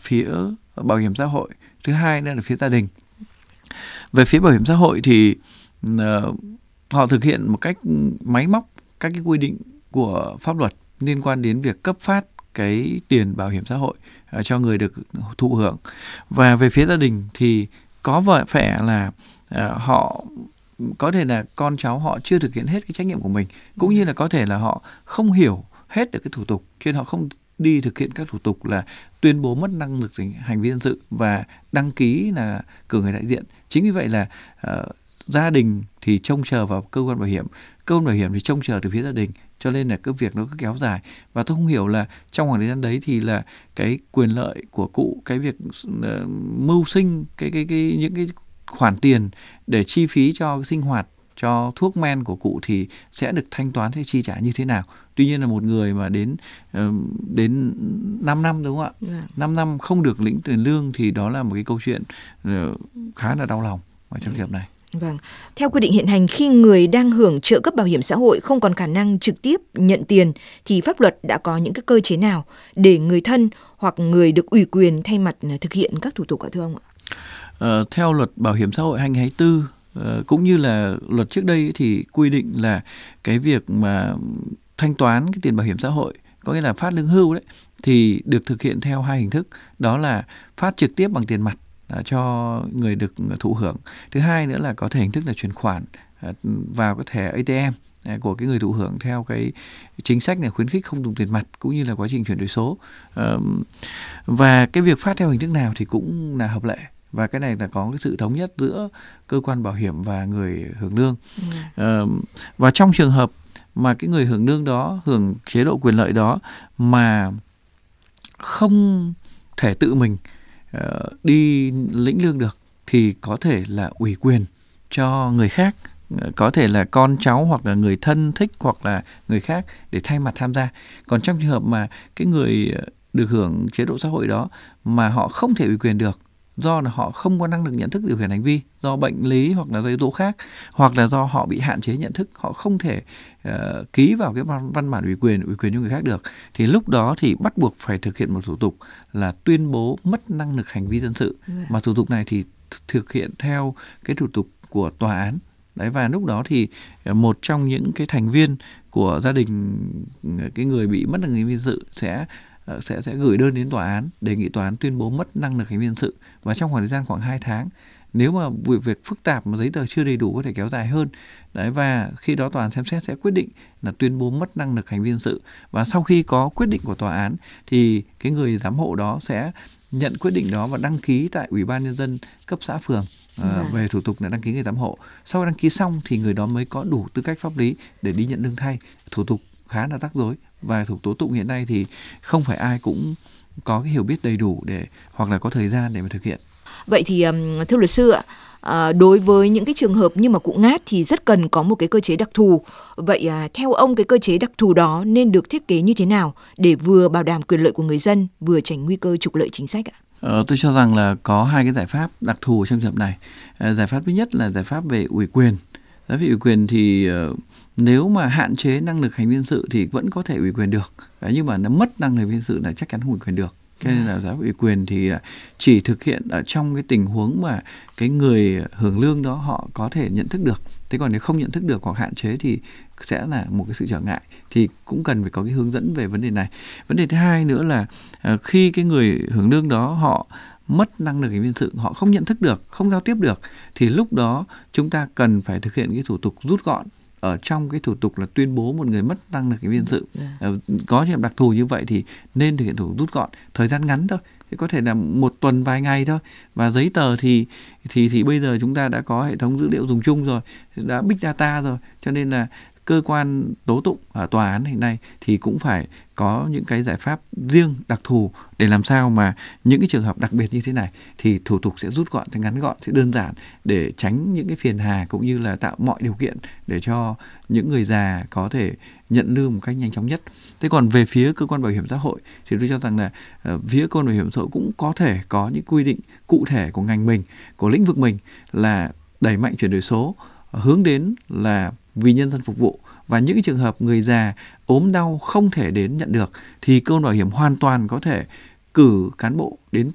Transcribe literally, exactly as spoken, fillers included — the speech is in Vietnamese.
phía bảo hiểm xã hội, thứ hai nữa là phía gia đình. Về phía bảo hiểm xã hội thì uh, họ thực hiện một cách máy móc các cái quy định của pháp luật liên quan đến việc cấp phát cái tiền bảo hiểm xã hội uh, cho người được thụ hưởng. Và về phía gia đình thì có vẻ là uh, họ có thể là con cháu họ chưa thực hiện hết cái trách nhiệm của mình, cũng như là có thể là họ không hiểu hết được cái thủ tục, cho nên họ không đi thực hiện các thủ tục là tuyên bố mất năng lực hành vi dân sự và đăng ký là cử người đại diện. Chính vì vậy là uh, gia đình thì trông chờ vào cơ quan bảo hiểm, cơ quan bảo hiểm thì trông chờ từ phía gia đình, cho nên là cái việc nó cứ kéo dài. Và tôi không hiểu là trong khoảng thời gian đấy thì là cái quyền lợi của cụ, cái việc uh, mưu sinh cái cái cái những cái khoản tiền để chi phí cho sinh hoạt, cho thuốc men của cụ thì sẽ được thanh toán hay chi trả như thế nào. Tuy nhiên là một người mà đến uh, đến năm năm, đúng không ạ? Yeah. năm năm không được lĩnh tiền lương thì đó là một cái câu chuyện uh, khá là đau lòng ở trong trường hợp này. Vâng. Theo quy định hiện hành, khi người đang hưởng trợ cấp bảo hiểm xã hội không còn khả năng trực tiếp nhận tiền thì pháp luật đã có những cái cơ chế nào để người thân hoặc người được ủy quyền thay mặt thực hiện các thủ tục ạ, thưa ông ạ? Uh, theo luật bảo hiểm xã hội hai nghìn không trăm hai mươi tư uh, cũng như là luật trước đây thì quy định là cái việc mà thanh toán cái tiền bảo hiểm xã hội, có nghĩa là phát lương hưu đấy, thì được thực hiện theo hai hình thức. Đó là phát trực tiếp bằng tiền mặt uh, cho người được thụ hưởng. Thứ hai nữa là có thể hình thức là chuyển khoản uh, vào cái thẻ a tê em của cái người thụ hưởng theo cái chính sách này khuyến khích không dùng tiền mặt, cũng như là quá trình chuyển đổi số. Uh, và cái việc phát theo hình thức nào thì cũng là hợp lệ. Và cái này là có cái sự thống nhất giữa cơ quan bảo hiểm và người hưởng lương. Ừ. Uh, và trong trường hợp mà cái người hưởng lương đó, hưởng chế độ quyền lợi đó mà không thể tự mình uh, đi lĩnh lương được thì có thể là ủy quyền cho người khác, uh, có thể là con cháu hoặc là người thân thích hoặc là người khác để thay mặt tham gia. Còn trong trường hợp mà cái người được hưởng chế độ xã hội đó mà họ không thể ủy quyền được, do là họ không có năng lực nhận thức điều khiển hành vi, do bệnh lý hoặc là do yếu tố khác, hoặc là do họ bị hạn chế nhận thức, họ không thể uh, ký vào cái văn, văn bản ủy quyền, ủy quyền cho người khác được, thì lúc đó thì bắt buộc phải thực hiện một thủ tục là tuyên bố mất năng lực hành vi dân sự. Yeah. Mà thủ tục này thì thực hiện theo cái thủ tục của tòa án. Đấy, và lúc đó thì một trong những cái thành viên của gia đình cái người bị mất năng lực hành vi dân sự sẽ sẽ sẽ gửi đơn đến tòa án đề nghị tòa án tuyên bố mất năng lực hành vi dân sự, và trong khoảng thời gian khoảng hai tháng. Nếu mà vụ việc phức tạp mà giấy tờ chưa đầy đủ có thể kéo dài hơn. Đấy, và khi đó tòa án xem xét sẽ quyết định là tuyên bố mất năng lực hành vi dân sự. Và sau khi có quyết định của tòa án thì cái người giám hộ đó sẽ nhận quyết định đó và đăng ký tại Ủy ban Nhân dân cấp xã phường uh, về thủ tục là đăng ký người giám hộ. Sau đăng ký xong thì người đó mới có đủ tư cách pháp lý để đi nhận lương thay. Thủ tục khá là rắc rối, và thủ tục tố tụng hiện nay thì không phải ai cũng có cái hiểu biết đầy đủ để hoặc là có thời gian để mà thực hiện. Vậy thì thưa luật sư ạ, à, đối với những cái trường hợp như mà cụ ngát thì rất cần có một cái cơ chế đặc thù. Vậy à, theo ông cái cơ chế đặc thù đó nên được thiết kế như thế nào để vừa bảo đảm quyền lợi của người dân, vừa tránh nguy cơ trục lợi chính sách ạ? Ờ, tôi cho rằng là có hai cái giải pháp đặc thù trong trường hợp này. À, giải pháp thứ nhất là giải pháp về ủy quyền. Giải pháp ủy quyền thì uh, nếu mà hạn chế năng lực hành vi dân sự thì vẫn có thể ủy quyền được. Đấy, nhưng mà nó mất năng lực hành vi dân sự là chắc chắn không ủy quyền được. Cho nên là giải pháp ủy quyền thì chỉ thực hiện ở trong cái tình huống mà cái người hưởng lương đó họ có thể nhận thức được. Thế còn nếu không nhận thức được hoặc hạn chế thì sẽ là một cái sự trở ngại. Thì cũng cần phải có cái hướng dẫn về vấn đề này. Vấn đề thứ hai nữa là uh, khi cái người hưởng lương đó họ mất năng lực hành vi dân sự, họ không nhận thức được, không giao tiếp được, thì lúc đó chúng ta cần phải thực hiện cái thủ tục rút gọn ở trong cái thủ tục là tuyên bố một người mất năng lực hành vi dân sự. Yeah. Có trường hợp đặc thù như vậy thì nên thực hiện thủ tục rút gọn, thời gian ngắn thôi, thì có thể là một tuần vài ngày thôi. Và giấy tờ thì thì thì bây giờ chúng ta đã có hệ thống dữ liệu dùng chung rồi, đã big data rồi, cho nên là cơ quan tố tụng ở tòa án hiện nay thì cũng phải có những cái giải pháp riêng đặc thù để làm sao mà những cái trường hợp đặc biệt như thế này thì thủ tục sẽ rút gọn, sẽ ngắn gọn, sẽ đơn giản để tránh những cái phiền hà, cũng như là tạo mọi điều kiện để cho những người già có thể nhận lương một cách nhanh chóng nhất. Thế còn về phía cơ quan bảo hiểm xã hội thì tôi cho rằng là uh, phía cơ quan bảo hiểm xã hội cũng có thể có những quy định cụ thể của ngành mình, của lĩnh vực mình là đẩy mạnh chuyển đổi số, uh, hướng đến là vì nhân dân phục vụ. Và những cái trường hợp người già ốm đau không thể đến nhận được thì cơ quan bảo hiểm hoàn toàn có thể cử cán bộ đến